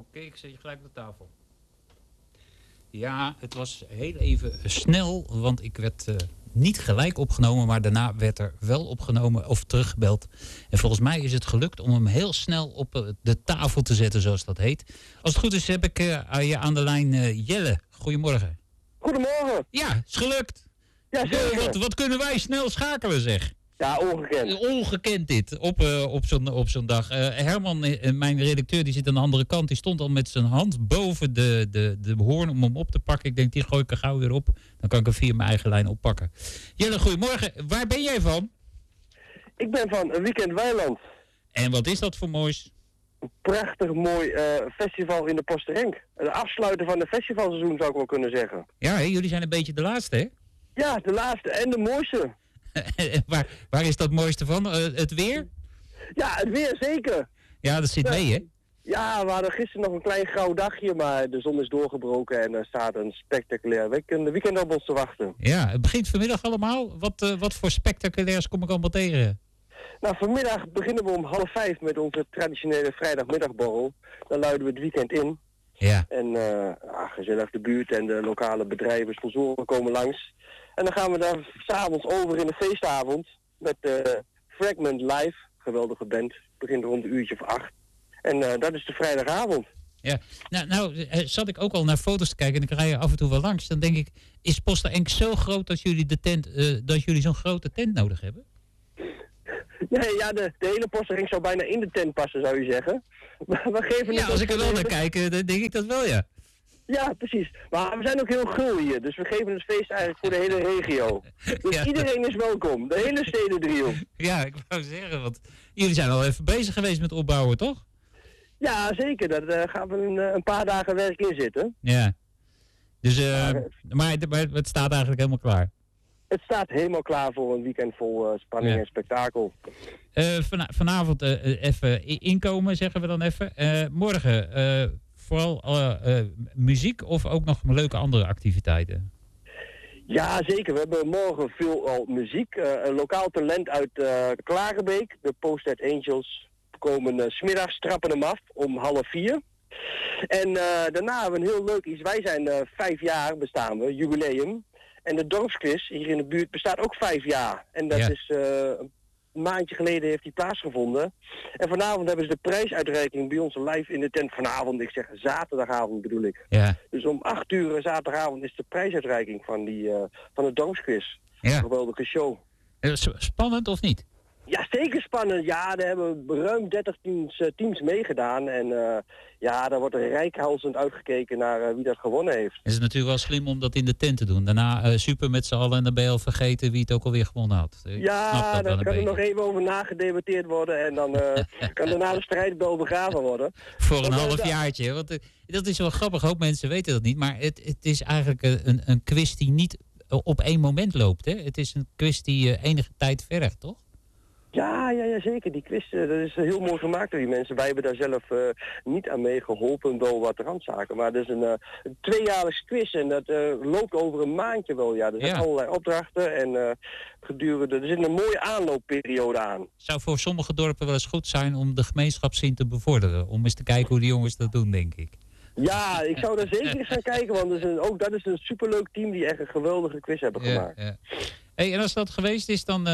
Oké, ik zet je gelijk op de tafel. Ja, het was heel even snel, want ik werd niet gelijk opgenomen, maar daarna werd er wel opgenomen of teruggebeld. En volgens mij is het gelukt om hem heel snel op de tafel te zetten, zoals dat heet. Als het goed is, heb ik je aan de lijn Jelle. Goedemorgen. Goedemorgen. Ja, is gelukt. Ja, zeker. Wat kunnen wij snel schakelen, zeg. Ja, ongekend. Ongekend dit, op zo'n dag. Herman, mijn redacteur, die zit aan de andere kant. Die stond al met zijn hand boven de hoorn om hem op te pakken. Ik denk, die gooi ik er gauw weer op. Dan kan ik hem via mijn eigen lijn oppakken. Jelle, goedemorgen. Waar ben jij van? Ik ben van Weekend Weiland. En wat is dat voor moois? Een prachtig mooi festival in de Posterenk. De afsluiten van het festivalseizoen zou ik wel kunnen zeggen. Ja, jullie zijn een beetje de laatste, hè? Ja, de laatste en de mooiste. waar is dat mooiste van? Het weer? Ja, het weer zeker. Ja, dat zit mee, hè? Ja, we hadden gisteren nog een klein grauw dagje, maar de zon is doorgebroken en er staat een spectaculair weekend op ons te wachten. Ja, het begint vanmiddag allemaal. Wat voor spectaculairs kom ik allemaal tegen? Nou, vanmiddag beginnen we om 4:30 met onze traditionele vrijdagmiddagborrel. Dan luiden we het weekend in. Ja. En gezellig de buurt en de lokale bedrijven, sponsoren komen langs. En dan gaan we daar s'avonds over in de feestavond met Fragment Live, geweldige band. Het begint rond een uurtje of 8. En dat is de vrijdagavond. Ja, nou zat ik ook al naar foto's te kijken en ik rij je af en toe wel langs. Dan denk ik, is Posterenk zo groot dat jullie dat jullie zo'n grote tent nodig hebben? Nee, ja, de hele Posterenk zou bijna in de tent passen, zou je zeggen. Maar we geven ja, als ik er wel naar kijk, dan denk ik dat wel, ja. Ja, precies. Maar we zijn ook heel gul hier, dus we geven het feest eigenlijk voor de hele regio. Dus ja. Iedereen is welkom, de hele stedendriehoek. Ja, ik wou zeggen, want jullie zijn al even bezig geweest met opbouwen, toch? Ja, zeker. Daar gaan we een paar dagen werk in zitten. Ja. Dus, maar het staat eigenlijk helemaal klaar. Het staat helemaal klaar voor een weekend vol spanning en spektakel. Vanavond even inkomen, zeggen we dan even. Morgen vooral muziek of ook nog leuke andere activiteiten? Ja, zeker. We hebben morgen veel al muziek. Een lokaal talent uit Klagenbeek, de Posted Angels, komen 's middags, trappen hem af om 3:30. En daarna hebben we een heel leuk iets. Wij zijn 5 jaar bestaan we, jubileum. En de dorpsquiz hier in de buurt bestaat ook 5 jaar. En dat is een maandje geleden heeft die plaatsgevonden. En vanavond hebben ze de prijsuitreiking bij ons live in de tent. Vanavond, ik zeg zaterdagavond bedoel ik. Ja. Dus om 8:00 zaterdagavond is de prijsuitreiking van de dorpsquiz. Ja. Een geweldige show. Spannend of niet? Ja, zeker spannend. Ja, er hebben ruim 30 teams meegedaan. En daar wordt er reikhalzend uitgekeken naar wie dat gewonnen heeft. Het is natuurlijk wel slim om dat in de tent te doen. Daarna super met z'n allen en dan ben je al vergeten wie het ook alweer gewonnen had. Ja, daar kan er nog even over nagedebatteerd worden. En dan kan daarna de strijdbel begraven worden. Voor een halfjaartje. Want dat is wel grappig. Een hoop mensen weten dat niet. Maar het is eigenlijk een quiz die niet op één moment loopt. Hè? Het is een quiz die enige tijd vergt, toch? Ja, zeker. Die quiz, dat is heel mooi gemaakt door die mensen. Wij hebben daar zelf niet aan mee geholpen door wat randzaken. Maar het is een 2-jaarlijks quiz en dat loopt over een maandje wel. Ja, er zijn allerlei opdrachten en gedurende... Er zit een mooie aanloopperiode aan. Het zou voor sommige dorpen wel eens goed zijn om de gemeenschapszin te bevorderen. Om eens te kijken hoe die jongens dat doen, denk ik. Ja, ik zou daar zeker eens gaan kijken, want dat is een superleuk team die echt een geweldige quiz hebben gemaakt. Ja. Hey, en als dat geweest is, dan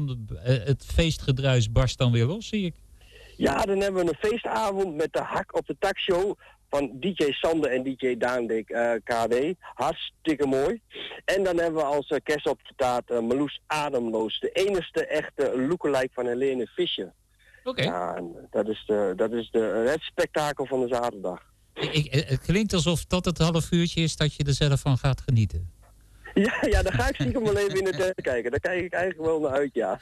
het feestgedruis barst dan weer los, zie ik. Ja, dan hebben we een feestavond met de Hak op de Tak show van DJ Sander en DJ Daan KD. Hartstikke mooi. En dan hebben we als kerst op de taart Marloes Ademloos. De enige echte lookalike van Helene Fischer. Oké. Ja, dat is het spektakel van de zaterdag. Het klinkt alsof dat het half uurtje is dat je er zelf van gaat genieten. Ja, daar ga ik stiekem wel even in de tent kijken. Daar kijk ik eigenlijk wel naar uit, ja.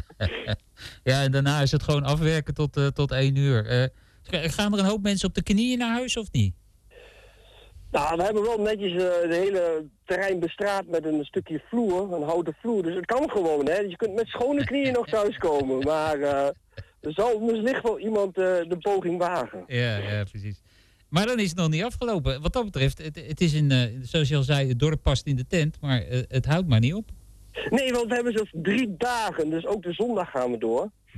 Ja, en daarna is het gewoon afwerken tot 1 uur. Gaan er een hoop mensen op de knieën naar huis of niet? Nou, we hebben wel netjes het hele terrein bestraat met een stukje vloer, een houten vloer. Dus het kan gewoon, hè. Je kunt met schone knieën nog thuiskomen. Maar er zal wellicht wel iemand de poging wagen. Ja, precies. Maar dan is het nog niet afgelopen. Wat dat betreft, het is zoals je al zei, het dorp past in de tent, maar het houdt maar niet op. Nee, want we hebben zelfs 3 dagen, dus ook de zondag gaan we door. Ja.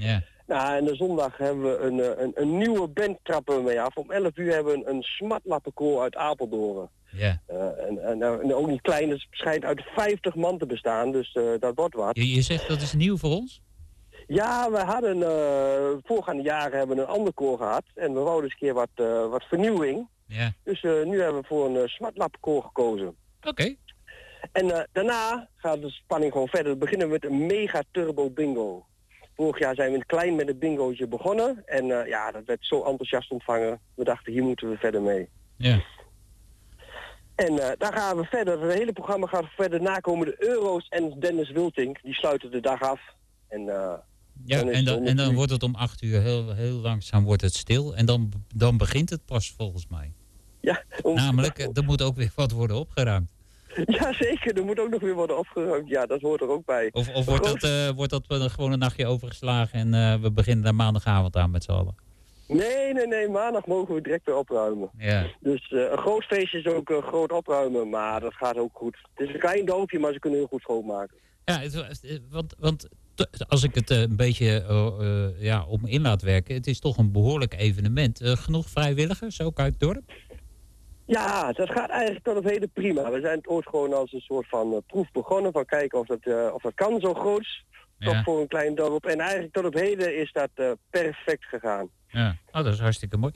Nou, en de zondag hebben we een nieuwe band trappen we mee af. Om 11 uur hebben we een smartlappenkoor uit Apeldoorn. Ja. En ook niet klein, het schijnt uit 50 man te bestaan, dus dat wordt wat. Je zegt dat is nieuw voor ons? Ja, we hadden voorgaande jaren hebben we een ander koor gehad. En we wouden eens een keer wat vernieuwing. Ja. Dus nu hebben we voor een smartlappenkoor gekozen. Oké. En daarna gaat de spanning gewoon verder. We beginnen met een mega turbo bingo. Vorig jaar zijn we in het klein met een bingootje begonnen. En dat werd zo enthousiast ontvangen. We dachten, hier moeten we verder mee. Ja. En daar gaan we verder. Het hele programma gaat verder. Daarna komen de Euro's en Dennis Wilting. Die sluiten de dag af. En, dan wordt het om 8 uur heel langzaam wordt het stil. En dan begint het pas volgens mij. Ja, namelijk, er moet ook weer wat worden opgeruimd. Ja, zeker. Er moet ook nog weer worden opgeruimd. Ja, dat hoort er ook bij. Of wordt dat gewoon een nachtje overgeslagen en we beginnen daar maandagavond aan met z'n allen? Nee. Maandag mogen we direct weer opruimen. Ja. Dus een groot feestje is ook groot opruimen, maar dat gaat ook goed. Het is een klein dorpje, maar ze kunnen heel goed schoonmaken. Ja, want als ik het een beetje op me in laat werken, het is toch een behoorlijk evenement. Genoeg vrijwilligers, ook uit het dorp? Ja, dat gaat eigenlijk tot op heden prima. We zijn het ooit gewoon als een soort van proef begonnen, van kijken of dat kan zo groots. Toch voor een klein dorp. En eigenlijk tot op heden is dat perfect gegaan. Ja, dat is hartstikke mooi.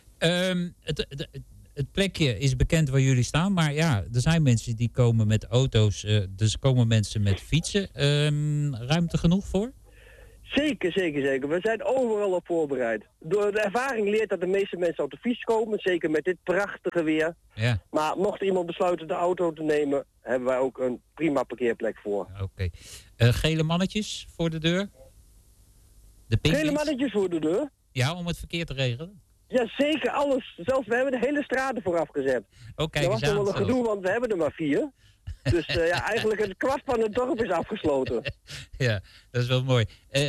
Het plekje is bekend waar jullie staan, maar ja, er zijn mensen die komen met auto's, dus komen mensen met fietsen. Ruimte genoeg voor? Zeker. We zijn overal op voorbereid. Door de ervaring leert dat de meeste mensen op de fiets komen, zeker met dit prachtige weer. Ja. Maar mocht iemand besluiten de auto te nemen, hebben wij ook een prima parkeerplek voor. Oké. Gele mannetjes voor de deur? Gele mannetjes voor de deur? Ja, om het verkeer te regelen? Ja, zeker, alles. Zelfs we hebben de hele straat ervoor afgezet. Oh, kijk dat was wel een gedoe, want we hebben er maar 4. Dus eigenlijk het kwart van het dorp is afgesloten. Ja, dat is wel mooi.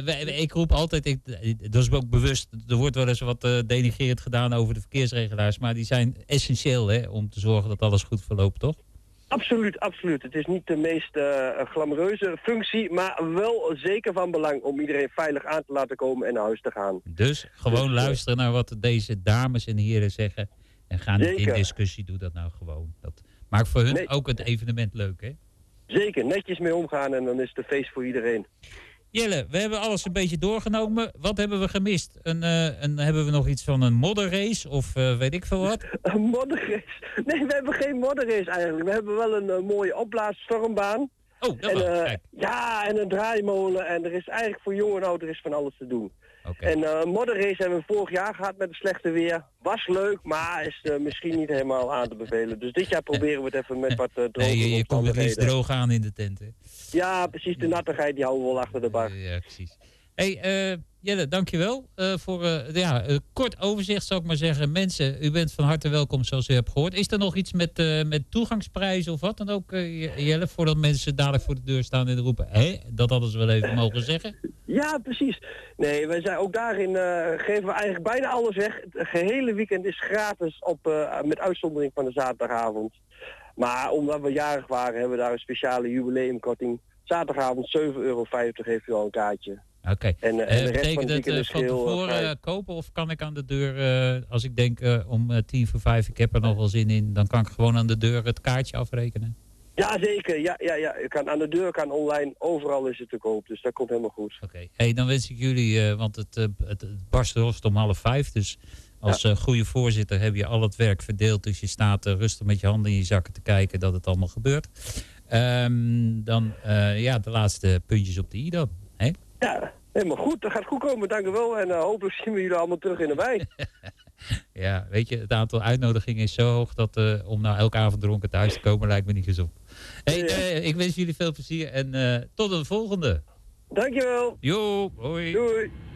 Ik roep altijd, dat is ook bewust, er wordt wel eens wat denigrerend gedaan over de verkeersregelaars, maar die zijn essentieel om te zorgen dat alles goed verloopt, toch? Absoluut. Het is niet de meest glamoureuze functie, maar wel zeker van belang om iedereen veilig aan te laten komen en naar huis te gaan. Dus gewoon luisteren naar wat deze dames en heren zeggen en ga niet in discussie, doe dat nou gewoon. Dat maakt voor hun ook het evenement leuk, hè? Zeker, netjes mee omgaan en dan is het een feest voor iedereen. Jelle, we hebben alles een beetje doorgenomen. Wat hebben we gemist? Hebben we nog iets van een modderrace of weet ik veel wat? Een modderrace? Nee, we hebben geen modderrace eigenlijk. We hebben wel een mooie opblaasstormbaan. Oh, dat wel. Kijk. Ja, en een draaimolen. En er is eigenlijk voor jong en oud er is van alles te doen. Okay. En modderrace hebben we vorig jaar gehad met het slechte weer. Was leuk, maar is misschien niet helemaal aan te bevelen. Dus dit jaar proberen we het even met wat droge omstandigheden. Je komt het liefst droog aan in de tent, hè? Ja, precies. De nattigheid die houden we wel achter de bar. Ja, precies. Hey, Jelle, dankjewel voor een kort overzicht, zou ik maar zeggen. Mensen, u bent van harte welkom, zoals u hebt gehoord. Is er nog iets met toegangsprijzen of wat dan ook, Jelle? Voordat mensen dadelijk voor de deur staan en roepen, dat hadden ze wel even mogen zeggen. Ja, precies. Nee, wij zijn ook daarin geven we eigenlijk bijna alles weg. Het gehele weekend is gratis met uitzondering van de zaterdagavond. Maar omdat we jarig waren, hebben we daar een speciale jubileumkorting. Zaterdagavond €7,50 heeft u al een kaartje. Oké. En de rest betekent van het van tevoren kopen of kan ik aan de deur, als ik denk om 4:45, ik heb er nog wel zin in, dan kan ik gewoon aan de deur het kaartje afrekenen? Ja, zeker. Ja. U kan aan de deur, kan online, overal is het te koop. Dus dat komt helemaal goed. Oké. Hey, dan wens ik jullie, want het barst rost om 4:30, dus als goede voorzitter heb je al het werk verdeeld. Dus je staat rustig met je handen in je zakken te kijken dat het allemaal gebeurt. Dan de laatste puntjes op de i dan. Hè? Ja, helemaal goed. Dat gaat goed komen, dank u wel. En hopelijk zien we jullie allemaal terug in de wei. Ja, weet je, het aantal uitnodigingen is zo hoog dat om nou elke avond dronken thuis te komen lijkt me niet gezond. Hey, ik wens jullie veel plezier en tot een volgende. Dankjewel. Jo, hoi. Doei.